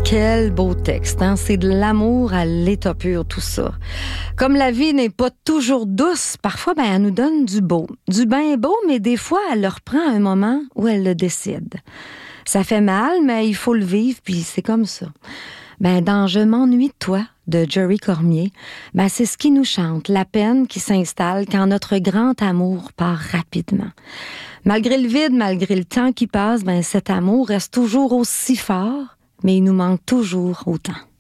Quel beau texte, hein? C'est de l'amour à l'état pur, tout ça. Comme la vie n'est pas toujours douce, parfois, elle nous donne du beau. Du bien beau, mais des fois, elle leur prend un moment où elle le décide. Ça fait mal, mais il faut le vivre, puis c'est comme ça. Dans Je m'ennuie de toi, de Jerry Cormier, c'est ce qui nous chante, la peine qui s'installe quand notre grand amour part rapidement. Malgré le vide, malgré le temps qui passe, cet amour reste toujours aussi fort, mais il nous manque toujours autant.